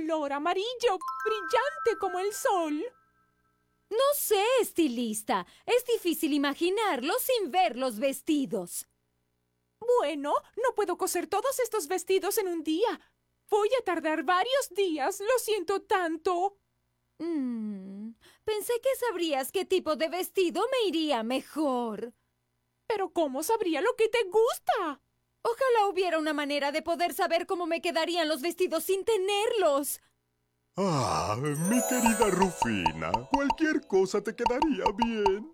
color amarillo, brillante como el sol. No sé, estilista. Es difícil imaginarlo sin ver los vestidos. Bueno, no puedo coser todos estos vestidos en un día. Voy a tardar varios días, lo siento tanto. Pensé que sabrías qué tipo de vestido me iría mejor. Pero ¿cómo sabría lo que te gusta? Ojalá hubiera una manera de poder saber cómo me quedarían los vestidos sin tenerlos. Ah, mi querida Rufina, cualquier cosa te quedaría bien.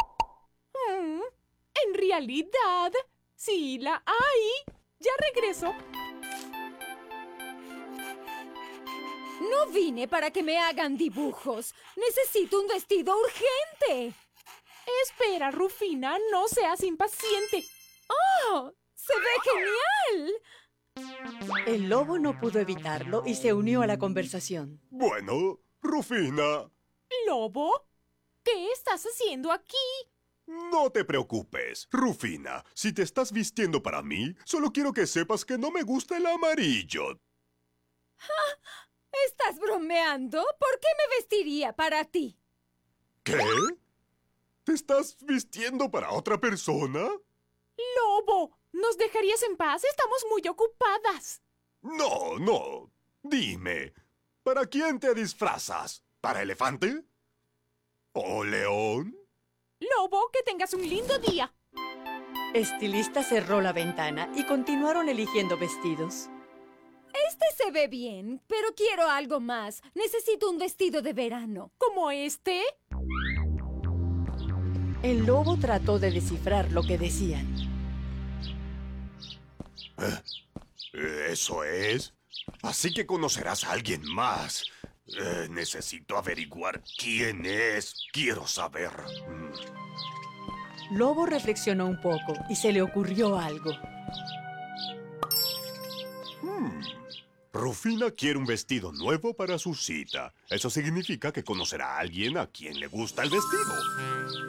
En realidad, sí la hay. Ya regreso. No vine para que me hagan dibujos. Necesito un vestido urgente. Espera, Rufina, no seas impaciente. ¡Oh! ¡Se ve genial! El lobo no pudo evitarlo y se unió a la conversación. Bueno, Rufina, ¿Lobo? ¿Qué estás haciendo aquí? no te preocupes. Rufina, si te estás vistiendo para mí, solo quiero que sepas que no me gusta el amarillo. ¿Estás bromeando? ¿Por qué me vestiría para ti? ¿Qué? ¿Te estás vistiendo para otra persona? ¡Lobo! ¿Nos dejarías en paz? Estamos muy ocupadas. No, no. Dime, ¿para quién te disfrazas? ¿Para elefante? ¿O león? Lobo, que tengas un lindo día. Estilista cerró la ventana y continuaron eligiendo vestidos. Este se ve bien, pero quiero algo más. Necesito un vestido de verano. ¿Como este? El lobo trató de descifrar lo que decían. ¿Eso es? Así que conocerás a alguien más. Necesito averiguar quién es. Quiero saber. Lobo reflexionó un poco y se le ocurrió algo. Rufina quiere un vestido nuevo para su cita. Eso significa que conocerá a alguien a quien le gusta el vestido.